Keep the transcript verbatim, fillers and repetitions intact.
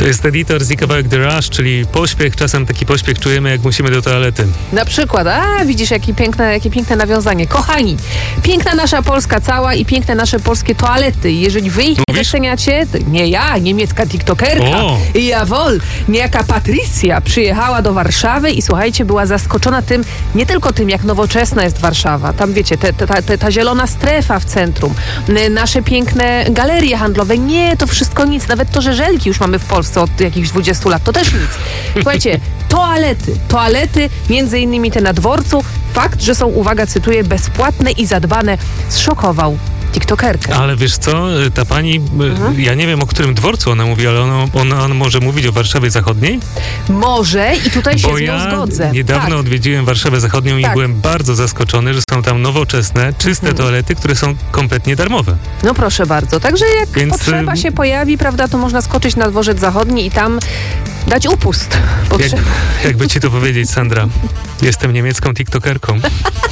To jest Editors i kawałek The Rush, czyli pośpiech. Czasem taki pośpiech czujemy, jak musimy do toalety. Na przykład, a widzisz, jakie piękne, jakie piękne nawiązanie. Kochani, piękna nasza Polska cała i piękne nasze polskie toalety. Jeżeli wy ich nie doceniacie, to nie ja, niemiecka tiktokerka, O! jawol, niejaka Patrycja przyjechała do Warszawy i słuchajcie, była zaskoczona tym, nie tylko tym, jak nowoczesna jest Warszawa. Tam wiecie, te, te, ta, ta zielona strefa w centrum, nasze piękne galerie handlowe. Nie, to wszystko nic. Nawet to, że żelki już mamy w Polsce od jakichś dwudziestu lat, to też nic. Słuchajcie, toalety, toalety, między innymi te na dworcu. Fakt, że są, uwaga, cytuję, bezpłatne i zadbane, zszokował tiktokerkę. Ale wiesz co, ta pani, mhm. ja nie wiem, o którym dworcu ona mówi, ale ona, ona, ona może mówić o Warszawie Zachodniej? Może i tutaj się Bo z nią ja zgodzę. niedawno tak. odwiedziłem Warszawę Zachodnią tak. i byłem bardzo zaskoczony, że są tam nowoczesne, czyste mhm. toalety, które są kompletnie darmowe. No proszę bardzo. Także jak Więc... potrzeba się pojawi, prawda, to można skoczyć na dworzec zachodni i tam dać upust. Jak, jakby ci to powiedzieć, Sandra, jestem niemiecką tiktokerką.